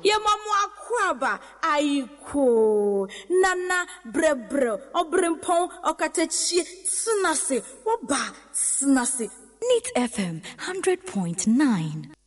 Ye mamu akwaba aiko. Nana brebre obrimpon okatechi snase woba snase. Neat FM 100.9